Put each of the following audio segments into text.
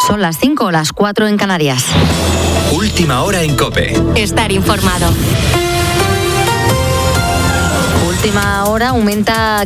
Son las 5, las 4 en Canarias. Última hora en COPE. Estar informado. Última hora, aumenta a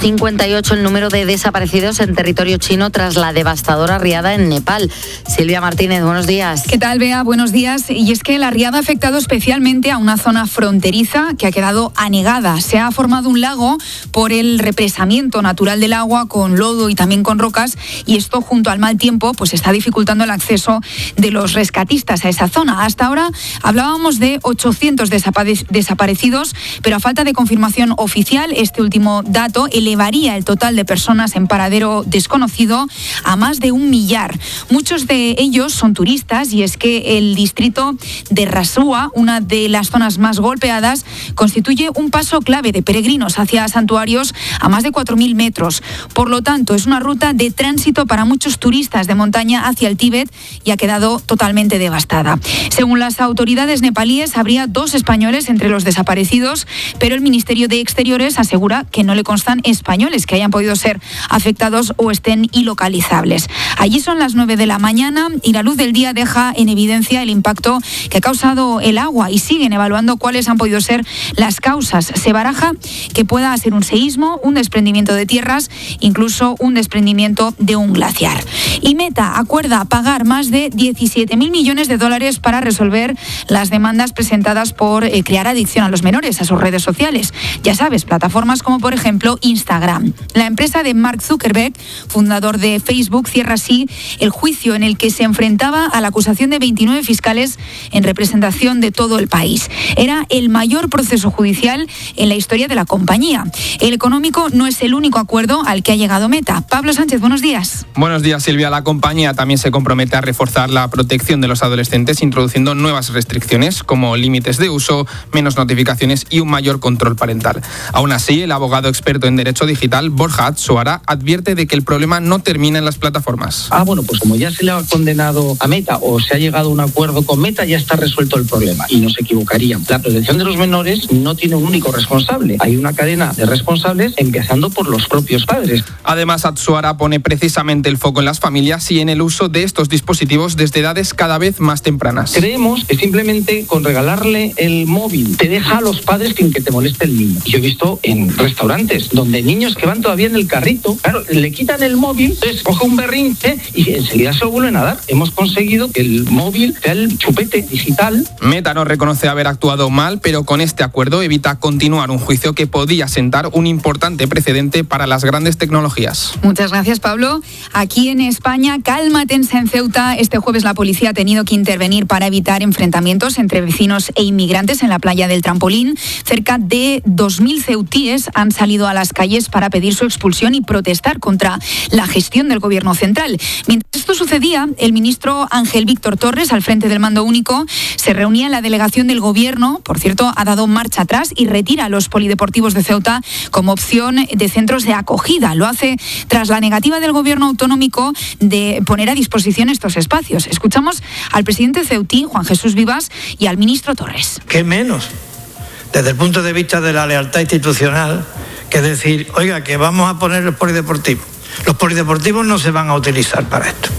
558 el número de desaparecidos en territorio chino tras la devastadora riada en Nepal. Silvia Martínez, buenos días. ¿Qué tal, Bea? Buenos días. Y es que la riada ha afectado especialmente a una zona fronteriza que ha quedado anegada. Se ha formado un lago por el represamiento natural del agua con lodo y también con rocas, y esto, junto al mal tiempo, pues está dificultando el acceso de los rescatistas a esa zona. Hasta ahora hablábamos de 800 desaparecidos, pero a falta de confirmación oficial, este último dato elevaría el total de personas en paradero desconocido a más de 1 millar. Muchos de ellos son turistas, y es que el distrito de Rasua, una de las zonas más golpeadas, constituye un paso clave de peregrinos hacia santuarios a más de 4.000 metros. Por lo tanto, es una ruta de tránsito para muchos turistas de montaña hacia el Tíbet, y ha quedado totalmente devastada. Según las autoridades nepalíes, habría 2 españoles entre los desaparecidos, pero el Ministerio de Exteriores asegura que no le constan españoles que hayan podido ser afectados o estén ilocalizables. Allí son las 9 de la mañana y la luz del día deja en evidencia el impacto que ha causado el agua, y siguen evaluando cuáles han podido ser las causas. Se baraja que pueda ser un seísmo, un desprendimiento de tierras, incluso un desprendimiento de un glaciar. Y Meta acuerda pagar más de 17.000 millones de dólares para resolver las demandas presentadas por crear adicción a los menores a sus redes sociales. Ya sabes, plataformas como por ejemplo Instagram. La empresa de Mark Zuckerberg, fundador de Facebook, cierra así el juicio en el que se enfrentaba a la acusación de 29 fiscales en representación de todo el país. Era el mayor proceso judicial en la historia de la compañía. El económico no es el único acuerdo al que ha llegado Meta. Pablo Sánchez, buenos días. Buenos días, Silvia. La compañía también se compromete a reforzar la protección de los adolescentes, introduciendo nuevas restricciones como límites de uso, menos notificaciones y un mayor control parental. Aún así, el abogado experto en derecho digital, Borja Atsuara, advierte de que el problema no termina en las plataformas. Bueno, pues como ya se le ha condenado a Meta o se ha llegado a un acuerdo con Meta, ya está resuelto el problema y no se equivocarían. La protección de los menores no tiene un único responsable. Hay una cadena de responsables, empezando por los propios padres. Además, Atsuara pone precisamente el foco en las familias y en el uso de estos dispositivos desde edades cada vez más tempranas. Creemos que simplemente con regalarle el móvil te deja a los padres sin que te moleste el niño. Yo he visto en restaurantes donde niños que van todavía en el carrito, claro, le quitan el móvil, entonces coge un berrinche y enseguida se lo vuelven a dar. Hemos conseguido que el móvil sea el chupete digital. Meta no reconoce haber actuado mal, pero con este acuerdo evita continuar un juicio que podía sentar un importante precedente para las grandes tecnologías. Muchas gracias, Pablo. Aquí en España, calma tensa en Ceuta. Este jueves la policía ha tenido que intervenir para evitar enfrentamientos entre vecinos e inmigrantes en la playa del Trampolín. Cerca de 2.000 ceutíes han salido a las calles para pedir su expulsión y protestar contra la gestión del gobierno central. Mientras esto sucedía, el ministro Ángel Víctor Torres, al frente del mando único, se reunía en la delegación del gobierno. Por cierto, ha dado marcha atrás y retira a los polideportivos de Ceuta como opción de centros de acogida. Lo hace tras la negativa del gobierno autonómico de poner a disposición estos espacios. Escuchamos al presidente ceutí, Juan Jesús Vivas, y al ministro Torres. ¿Qué menos, desde el punto de vista de la lealtad institucional, que decir, oiga, que vamos a poner el polideportivo? Los polideportivos no se van a utilizar para esto.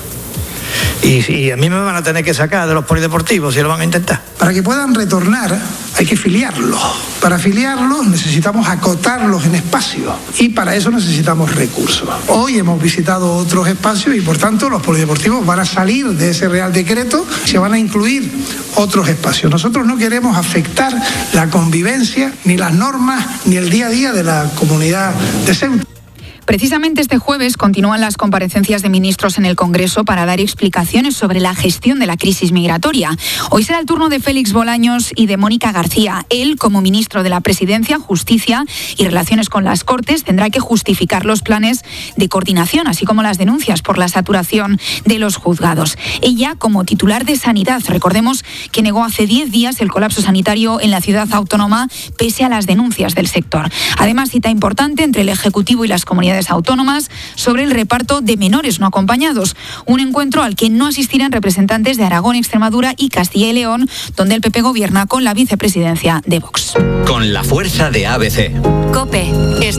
Y a mí me van a tener que sacar de los polideportivos si lo van a intentar. Para que puedan retornar hay que filiarlos. Para filiarlos necesitamos acotarlos en espacio y para eso necesitamos recursos. Hoy hemos visitado otros espacios y por tanto los polideportivos van a salir de ese Real Decreto y se van a incluir otros espacios. Nosotros no queremos afectar la convivencia, ni las normas, ni el día a día de la comunidad de Ceuta. Precisamente este jueves continúan las comparecencias de ministros en el Congreso para dar explicaciones sobre la gestión de la crisis migratoria. Hoy será el turno de Félix Bolaños y de Mónica García. Él, como ministro de la Presidencia, Justicia y Relaciones con las Cortes, tendrá que justificar los planes de coordinación, así como las denuncias por la saturación de los juzgados. Ella, como titular de Sanidad, recordemos que negó hace 10 días el colapso sanitario en la ciudad autónoma, pese a las denuncias del sector. Además, cita importante entre el Ejecutivo y las comunidades autónomas sobre el reparto de menores no acompañados, un encuentro al que no asistirán representantes de Aragón, Extremadura y Castilla y León, donde el PP gobierna con la vicepresidencia de Vox. Con la fuerza de ABC. COPE.